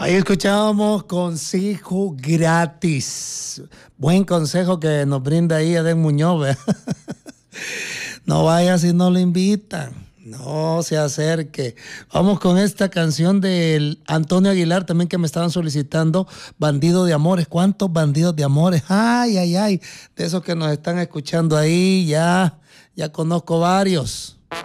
Ahí escuchábamos consejo gratis. Buen consejo que nos brinda ahí Edén Muñoz, ¿verdad? No vaya si no lo invitan. No se acerque. Vamos con esta canción del Antonio Aguilar también que me estaban solicitando, Bandido de Amores. ¿Cuántos bandidos de amores? Ay, ay, ay. De esos que nos están escuchando ahí, ya conozco varios.